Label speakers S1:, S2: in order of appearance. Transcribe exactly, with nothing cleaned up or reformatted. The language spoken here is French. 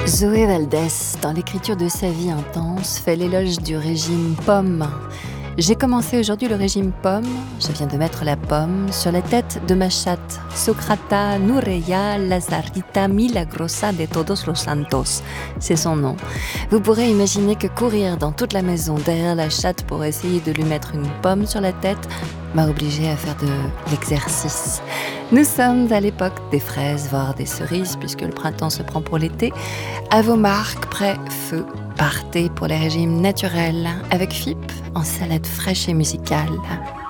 S1: Zoé Valdès, dans l'écriture de sa vie intense, fait l'éloge du régime pomme. J'ai commencé aujourd'hui le régime pomme, je viens de mettre la pomme sur la tête de ma chatte, Socrata Nureya Lazarita Milagrosa de Todos los Santos. C'est son nom. Vous pourrez imaginer que courir dans toute la maison derrière la chatte pour essayer de lui mettre une pomme sur la tête m'a obligée à faire de l'exercice. Nous sommes à l'époque des fraises, voire des cerises, puisque le printemps se prend pour l'été. À vos marques, prêt, feu, partez pour les régimes naturels avec F I P en salade fraîche et musicale.